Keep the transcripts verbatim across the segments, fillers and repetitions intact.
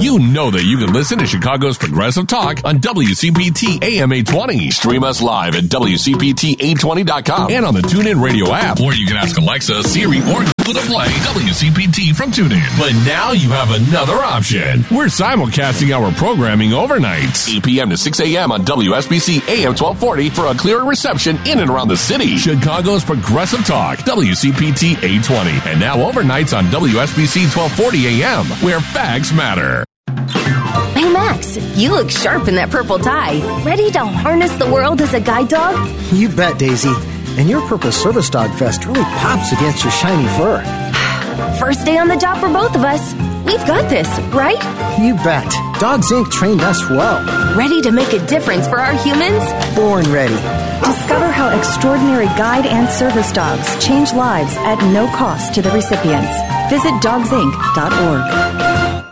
You know that you can listen to Chicago's Progressive Talk on W C P T A M eight twenty. Stream us live at W C P T eight twenty dot com and on the TuneIn Radio app. Or you can ask Alexa, Siri, or Google to play W C P T from TuneIn. But now you have another option. We're simulcasting our programming overnights, eight p.m. to six a.m. on W S B C A M twelve forty for a clearer reception in and around the city. Chicago's Progressive Talk, W C P T eight twenty. And now overnights on W S B C twelve forty A M, where facts matter. Hey, Max, you look sharp in that purple tie. Ready to harness the world as a guide dog? You bet, Daisy. And your purple service dog vest really pops against your shiny fur. First day on the job for both of us. We've got this, right? You bet. Dogs Incorporated trained us well. Ready to make a difference for our humans? Born ready. Discover how extraordinary guide and service dogs change lives at no cost to the recipients. Visit dogs inc dot org.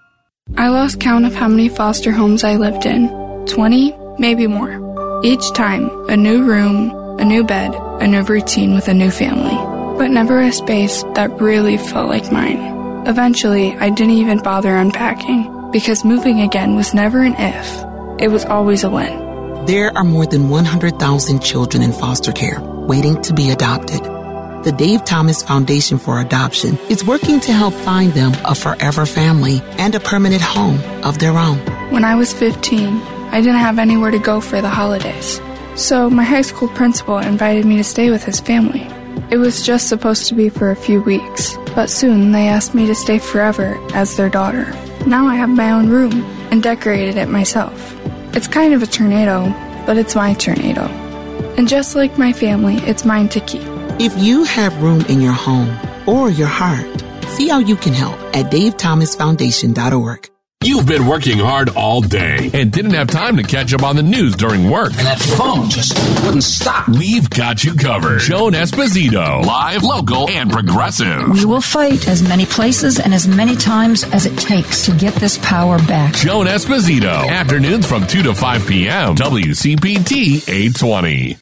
I lost count of how many foster homes I lived in. twenty, maybe more. Each time, a new room, a new bed, a new routine with a new family. But never a space that really felt like mine. Eventually, I didn't even bother unpacking, because moving again was never an if. It was always a when. There are more than one hundred thousand children in foster care waiting to be adopted. The Dave Thomas Foundation for Adoption is working to help find them a forever family and a permanent home of their own. When I was fifteen, I didn't have anywhere to go for the holidays. So my high school principal invited me to stay with his family. It was just supposed to be for a few weeks, but soon they asked me to stay forever as their daughter. Now I have my own room and decorated it myself. It's kind of a tornado, but it's my tornado. And just like my family, it's mine to keep. If you have room in your home or your heart, see how you can help at dave thomas foundation dot org. You've been working hard all day and didn't have time to catch up on the news during work. And that phone just wouldn't stop. We've got you covered. Joan Esposito, live, local, and progressive. We will fight as many places and as many times as it takes to get this power back. Joan Esposito, afternoons from two to five p.m. W C P T eight twenty.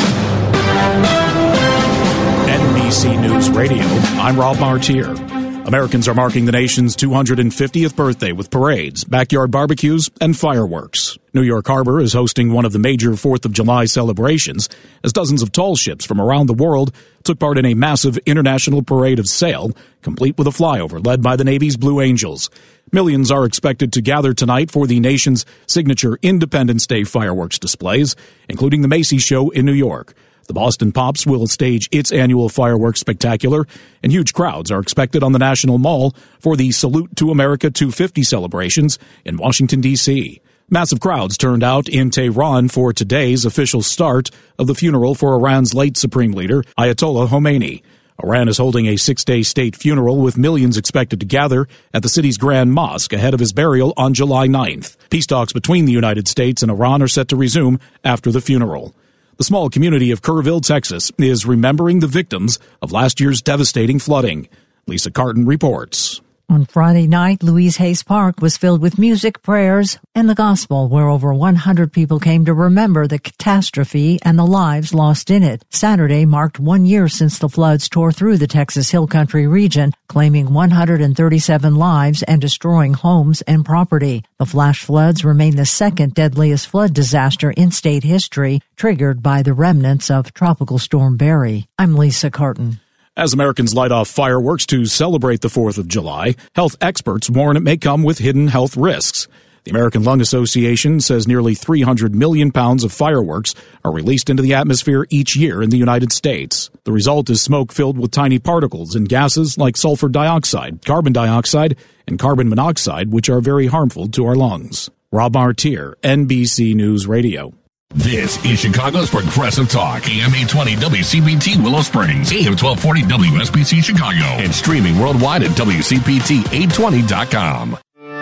N B C News Radio, I'm Rob Martier. Americans are marking the nation's two hundred fiftieth birthday with parades, backyard barbecues, and fireworks. New York Harbor is hosting one of the major fourth of July celebrations as dozens of tall ships from around the world took part in a massive international parade of sail, complete with a flyover led by the Navy's Blue Angels. Millions are expected to gather tonight for the nation's signature Independence Day fireworks displays, including the Macy's show in New York. The Boston Pops will stage its annual fireworks spectacular, and huge crowds are expected on the National Mall for the Salute to America two fifty celebrations in Washington, D C Massive crowds turned out in Tehran for today's official start of the funeral for Iran's late supreme leader, Ayatollah Khomeini. Iran is holding a six-day state funeral with millions expected to gather at the city's Grand Mosque ahead of his burial on July ninth. Peace talks between the United States and Iran are set to resume after the funeral. The small community of Kerrville, Texas, is remembering the victims of last year's devastating flooding. Lisa Carton reports. On Friday night, Louise Hayes Park was filled with music, prayers, and the gospel, where over one hundred people came to remember the catastrophe and the lives lost in it. Saturday marked one year since the floods tore through the Texas Hill Country region, claiming one hundred thirty-seven lives and destroying homes and property. The flash floods remain the second deadliest flood disaster in state history, triggered by the remnants of Tropical Storm Barry. I'm Lisa Carton. As Americans light off fireworks to celebrate the fourth of July, health experts warn it may come with hidden health risks. The American Lung Association says nearly three hundred million pounds of fireworks are released into the atmosphere each year in the United States. The result is smoke filled with tiny particles and gases like sulfur dioxide, carbon dioxide, and carbon monoxide, which are very harmful to our lungs. Rob Martier, N B C News Radio. This is Chicago's Progressive Talk, A M eight twenty W C P T Willow Springs, A M twelve forty W S B C Chicago, and streaming worldwide at W C P T eight twenty dot com.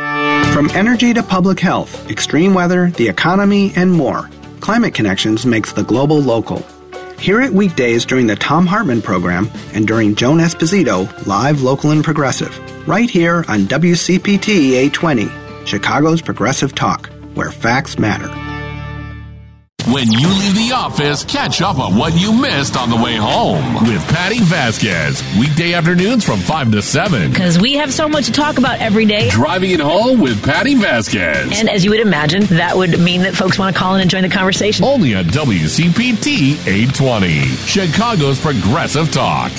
From energy to public health, extreme weather, the economy, and more, Climate Connections makes the global local. Hear it weekdays during the Thom Hartmann program and during Joan Esposito, live, local, and progressive, right here on W C P T eight twenty, Chicago's Progressive Talk, where facts matter. When you leave the office, catch up on what you missed on the way home with Patty Vasquez. Weekday afternoons from five to seven. Because we have so much to talk about every day. Driving it home with Patty Vasquez. And as you would imagine, that would mean that folks want to call in and join the conversation. Only on W C P T eight twenty, Chicago's Progressive Talk.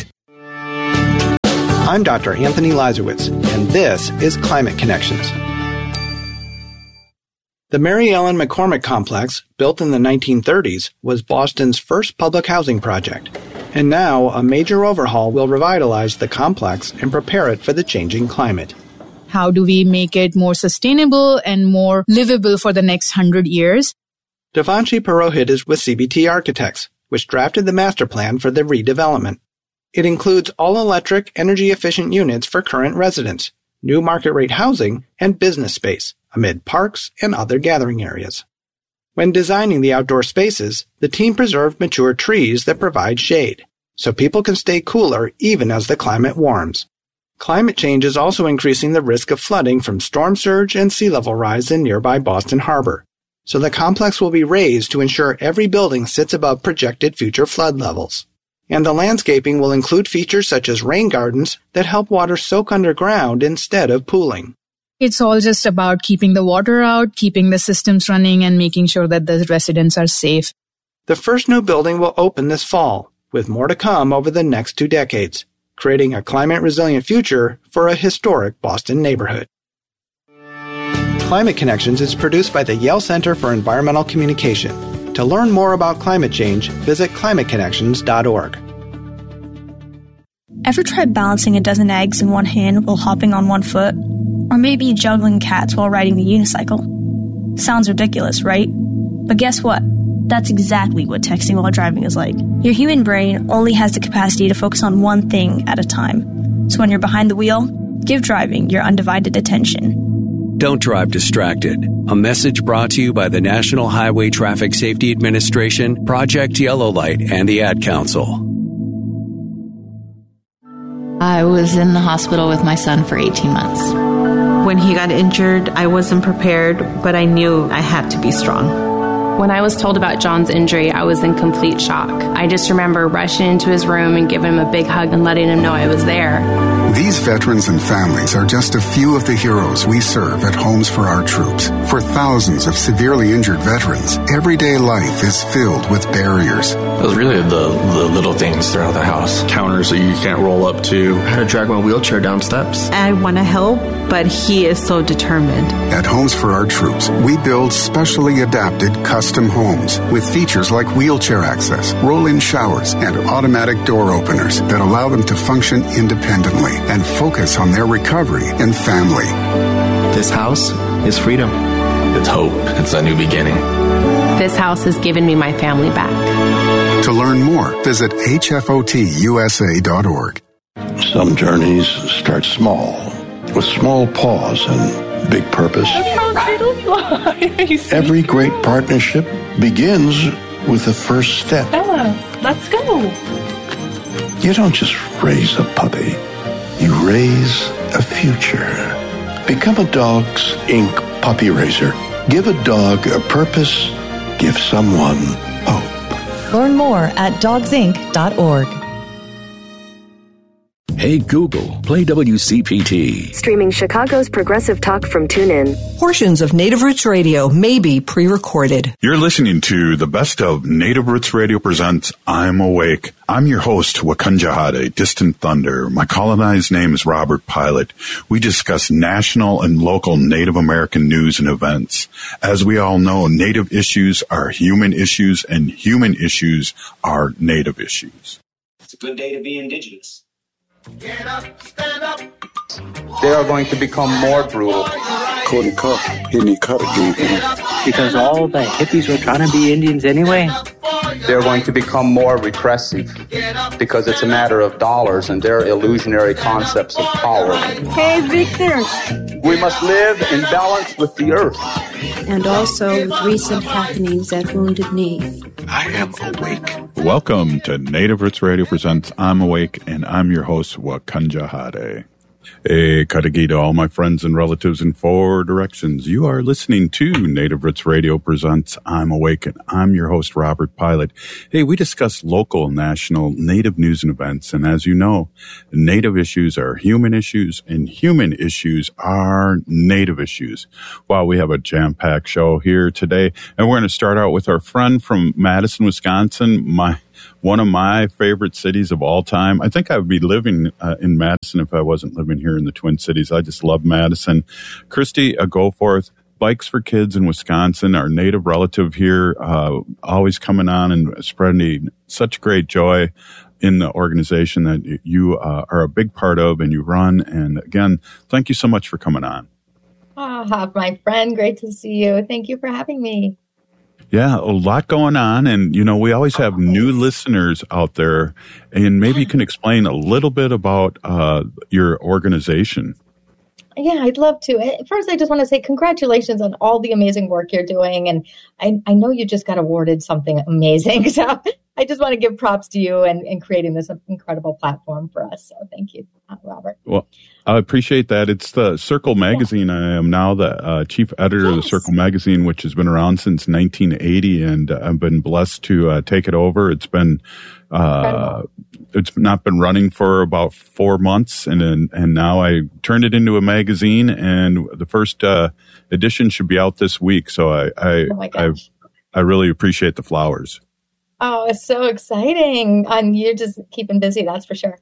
I'm Doctor Anthony Lazarowitz, and this is Climate Connections. The Mary Ellen McCormick Complex, built in the nineteen thirties, was Boston's first public housing project. And now, a major overhaul will revitalize the complex and prepare it for the changing climate. How do we make it more sustainable and more livable for the next hundred years? Devanshi Purohit is with C B T Architects, which drafted the master plan for the redevelopment. It includes all-electric, energy-efficient units for current residents, new market-rate housing, and business space, amid parks and other gathering areas. When designing the outdoor spaces, the team preserved mature trees that provide shade, so people can stay cooler even as the climate warms. Climate change is also increasing the risk of flooding from storm surge and sea level rise in nearby Boston Harbor, so the complex will be raised to ensure every building sits above projected future flood levels. And the landscaping will include features such as rain gardens that help water soak underground instead of pooling. It's all just about keeping the water out, keeping the systems running, and making sure that the residents are safe. The first new building will open this fall, with more to come over the next two decades, creating a climate-resilient future for a historic Boston neighborhood. Climate Connections is produced by the Yale Center for Environmental Communication. To learn more about climate change, visit climate connections dot org. Ever tried balancing a dozen eggs in one hand while hopping on one foot? Or maybe juggling cats while riding the unicycle? Sounds ridiculous, right? But guess what? That's exactly what texting while driving is like. Your human brain only has the capacity to focus on one thing at a time. So when you're behind the wheel, give driving your undivided attention. Don't drive distracted. A message brought to you by the National Highway Traffic Safety Administration, Project Yellow Light, and the Ad Council. I was in the hospital with my son for eighteen months. When he got injured, I wasn't prepared, but I knew I had to be strong. When I was told about John's injury, I was in complete shock. I just remember rushing into his room and giving him a big hug and letting him know I was there. These veterans and families are just a few of the heroes we serve at Homes for Our Troops. For thousands of severely injured veterans, everyday life is filled with barriers. It was really the, the little things throughout the house. Counters that you can't roll up to. How to drag my wheelchair down steps. I want to help, but he is so determined. At Homes for Our Troops, we build specially adapted custom homes with features like wheelchair access, roll-in showers, and automatic door openers that allow them to function independently and focus on their recovery and family. This house is freedom. It's hope. It's a new beginning. This house has given me my family back. To learn more, visit H F O T U S A dot org. Some journeys start small, with small pause and big purpose. Every great partnership begins with the first step. Bella, let's go. You don't just raise a puppy. You raise a future. Become a Dogs Incorporated puppy raiser. Give a dog a purpose. Give someone hope. Learn more at dogs inc dot org. Hey Google, play W C P T. Streaming Chicago's Progressive Talk from TuneIn. Portions of Native Roots Radio may be pre-recorded. You're listening to the best of Native Roots Radio presents I'm Awake. I'm your host, Wakanja Hade, Distant Thunder. My colonized name is Robert Pilot. We discuss national and local Native American news and events. As we all know, Native issues are human issues, and human issues are Native issues. It's a good day to be Indigenous. Get up, stand up. They are going to become more brutal. Couldn't cut, any cut again. Because all the hippies were trying to be Indians anyway. They're going to become more repressive because it's a matter of dollars and their illusionary concepts of power. Hey, Victor. We must live in balance with the earth. And also with recent happenings at Wounded Knee. I am awake. Welcome to Native Roots Radio presents I'm Awake, and I'm your host, Wakanja Hade. Hey, Kadagi to all my friends and relatives in four directions. You are listening to Native Roots Radio presents I'm Awake, and I'm your host, Robert Pilot. Hey, we discuss local, national, Native news and events, and as you know, Native issues are human issues, and human issues are Native issues. Well, we have a jam-packed show here today, and we're going to start out with our friend from Madison, Wisconsin, my one of my favorite cities of all time. I think I would be living uh, in Madison if I wasn't living here in the Twin Cities. I just love Madison. Christy uh, Goforth, Bikes for Kids in Wisconsin, our Native relative here, uh, always coming on and spreading such great joy in the organization that you uh, are a big part of and you run. And again, thank you so much for coming on. Ah, my friend, great to see you. Thank you for having me. Yeah, a lot going on. And, you know, we always have new listeners out there. And maybe you can explain a little bit about uh, your organization. Yeah, I'd love to. First, I just want to say congratulations on all the amazing work you're doing. And I, I know you just got awarded something amazing. So I just want to give props to you and, and creating this incredible platform for us. So thank you, Robert. Well, I appreciate that. It's the Circle Magazine. Yeah. I am now the uh, chief editor yes. of the Circle Magazine, which has been around since nineteen eighty, and uh, I've been blessed to uh, take it over. It's been uh, it's not been running for about four months, and and, and now I turned it into a magazine, and the first uh, edition should be out this week. So I I, oh I, I really appreciate the flowers. Oh, it's so exciting. And you're just keeping busy, that's for sure.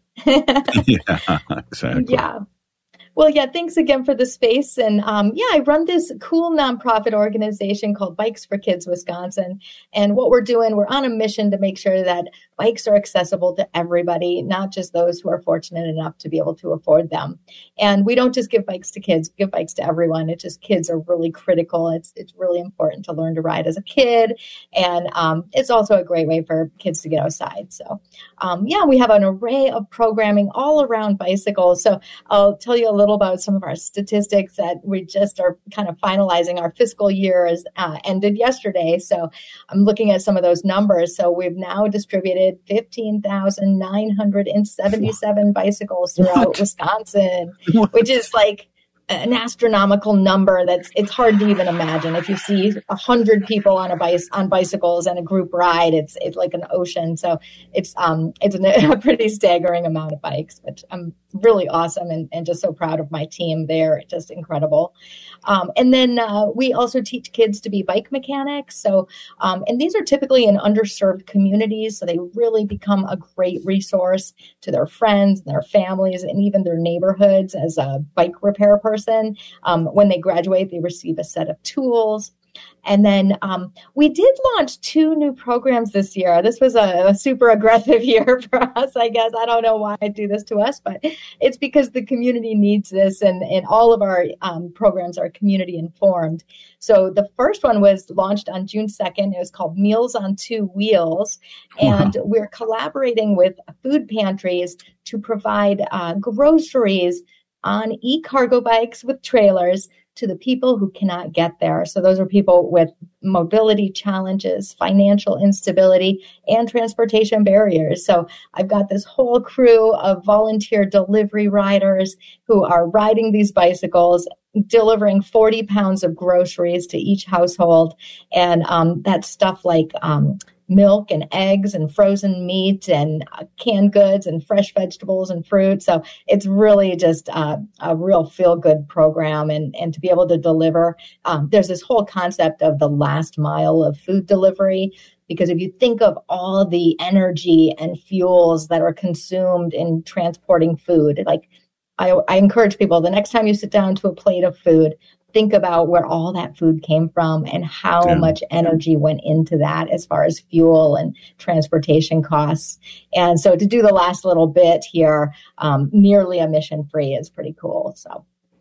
Yeah, exactly. Yeah. Well, yeah, thanks again for the space. And um, yeah, I run this cool nonprofit organization called Bikes for Kids Wisconsin. And what we're doing, we're on a mission to make sure that bikes are accessible to everybody, not just those who are fortunate enough to be able to afford them. And we don't just give bikes to kids, we give bikes to everyone. It's just kids are really critical. It's it's really important to learn to ride as a kid. And um, it's also a great way for kids to get outside. So um, yeah, we have an array of programming all around bicycles. So I'll tell you a little about some of our statistics that we just are kind of finalizing. Our fiscal year is uh, ended yesterday. So I'm looking at some of those numbers. So we've now distributed fifteen thousand nine hundred seventy-seven bicycles throughout what? Wisconsin, what? Which is like an astronomical number. That's it's hard to even imagine. If you see a hundred people on a bike on bicycles and a group ride, it's it's like an ocean. So it's um it's an, a pretty staggering amount of bikes, but I'm really awesome and, and just so proud of my team. They're just incredible. Um, and then uh, we also teach kids to be bike mechanics. So um, and these are typically in underserved communities, so they really become a great resource to their friends and their families and even their neighborhoods as a bike repair person. Um, when they graduate, they receive a set of tools. And then um, we did launch two new programs this year. This was a, a super aggressive year for us, I guess. I don't know why I do this to us, but it's because the community needs this, and, and all of our um, programs are community informed. So the first one was launched on June second. It was called Meals on Two Wheels. And wow. We're collaborating with food pantries to provide uh, groceries on e-cargo bikes with trailers to the people who cannot get there. So those are people with mobility challenges, financial instability, and transportation barriers. So I've got this whole crew of volunteer delivery riders who are riding these bicycles, delivering forty pounds of groceries to each household. And um, that's stuff like um, milk and eggs and frozen meat and uh, canned goods and fresh vegetables and fruit. So it's really just uh, a real feel-good program. And, and to be able to deliver, um, there's this whole concept of the last mile of food delivery. Because if you think of all the energy and fuels that are consumed in transporting food, like I, I encourage people, the next time you sit down to a plate of food, think about where all that food came from and how yeah. much energy went into that as far as fuel and transportation costs. And so to do the last little bit here, um, nearly emission free is pretty cool. So,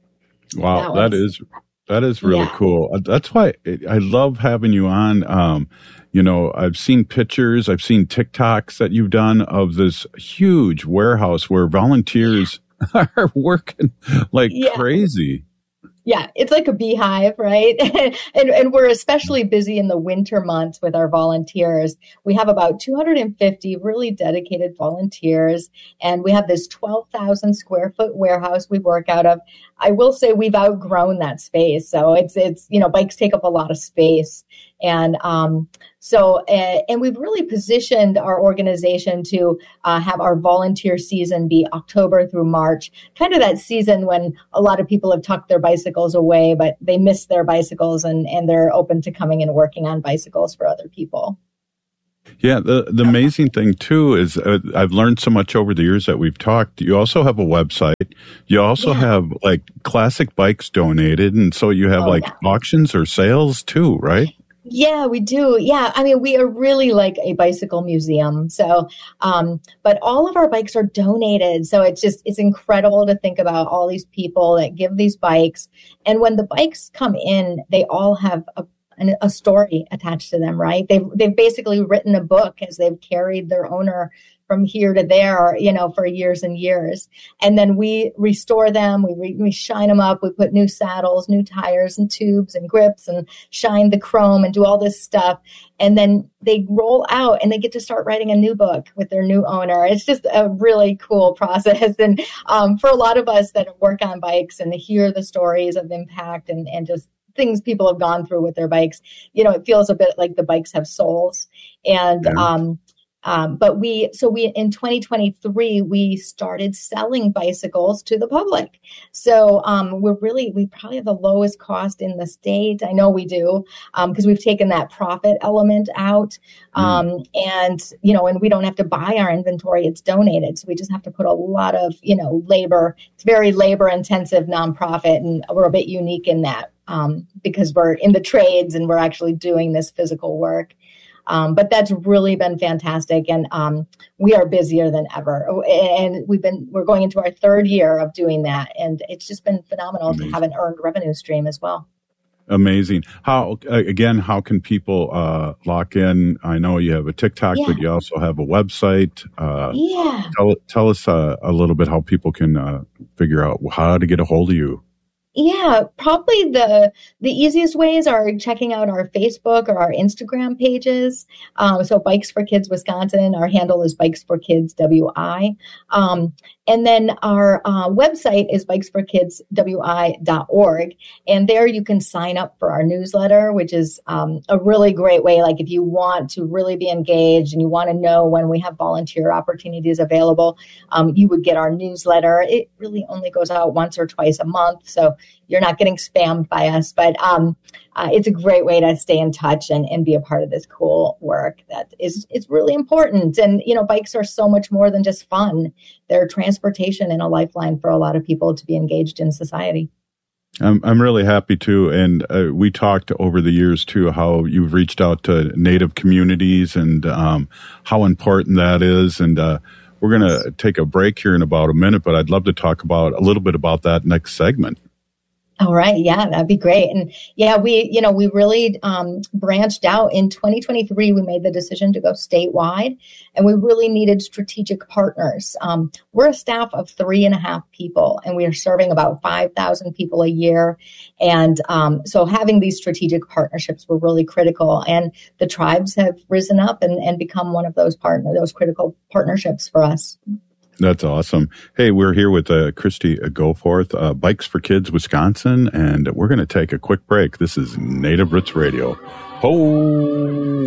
wow, that, that is that is really yeah. cool. That's why I love having you on. Um, you know, I've seen pictures, I've seen TikToks that you've done of this huge warehouse where volunteers are working like yeah. crazy. Yeah, it's like a beehive, right? and, and we're especially busy in the winter months with our volunteers. We have about two hundred fifty really dedicated volunteers, and we have this twelve thousand square foot warehouse we work out of. I will say we've outgrown that space. So it's, it's you know, bikes take up a lot of space. And um, so, uh, and we've really positioned our organization to uh, have our volunteer season be October through March, kind of that season when a lot of people have tucked their bicycles away, but they miss their bicycles and, and they're open to coming and working on bicycles for other people. Yeah, the the amazing thing, too, is uh, I've learned so much over the years that we've talked. You also have a website. You also yeah. have, like, classic bikes donated, and so you have, oh, like, yeah. auctions or sales, too, right? Yeah, we do. Yeah. I mean, we are really like a bicycle museum. So, um, but all of our bikes are donated. So it's just, it's incredible to think about all these people that give these bikes. And when the bikes come in, they all have a a story attached to them, right? They've, they've basically written a book as they've carried their owner from here to there, you know, for years and years. And then we restore them. We, re, we shine them up. We put new saddles, new tires and tubes and grips and shine the chrome and do all this stuff. And then they roll out and they get to start writing a new book with their new owner. It's just a really cool process. And um, for a lot of us that work on bikes and hear the stories of impact and, and just things people have gone through with their bikes, you know, it feels a bit like the bikes have souls. And, yeah. um, um, but we, so we, in twenty twenty-three, we started selling bicycles to the public. So, um, we're really, we probably have the lowest cost in the state. I know we do, um, because we've taken that profit element out. Um, mm. and, you know, and we don't have to buy our inventory. It's donated. So we just have to put a lot of, you know, labor. It's very labor intensive nonprofit. And we're a bit unique in that. Um, because we're in the trades and we're actually doing this physical work. Um, but that's really been fantastic. And um, we are busier than ever. And we've been, we're going into our third year of doing that. And it's just been phenomenal Amazing. To have an earned revenue stream as well. Amazing. How, again, how can people uh, lock in? I know you have a TikTok, yeah. but you also have a website. Uh, yeah. Tell, tell us uh, a little bit how people can uh, figure out how to get a hold of you. Yeah, probably the the easiest ways are checking out our Facebook or our Instagram pages. Um, so Bikes for Kids Wisconsin, our handle is Bikes for Kids W I. Um, and then our uh, website is bikes for kids w i dot org. And there you can sign up for our newsletter, which is um, a really great way. Like if you want to really be engaged and you want to know when we have volunteer opportunities available, um, you would get our newsletter. It really only goes out once or twice a month. So you're not getting spammed by us, but um, uh, it's a great way to stay in touch and, and be a part of this cool work that is it's really important. And, you know, bikes are so much more than just fun. They're transportation and a lifeline for a lot of people to be engaged in society. I'm I'm really happy too, and uh, we talked over the years too how you've reached out to Native communities and um, how important that is. And uh, we're going to take a break here in about a minute, but I'd love to talk about a little bit about that next segment. All right. Yeah, that'd be great. And yeah, we, you know, we really um, branched out in twenty twenty-three. We made the decision to go statewide and we really needed strategic partners. Um, we're a staff of three and a half people and we are serving about five thousand people a year. And um, so having these strategic partnerships were really critical. And the tribes have risen up and, and become one of those partner, those critical partnerships for us. That's awesome. Hey, we're here with uh, Christy Goforth, uh, Bikes for Kids Wisconsin, and we're going to take a quick break. This is Native Roots Radio. Ho!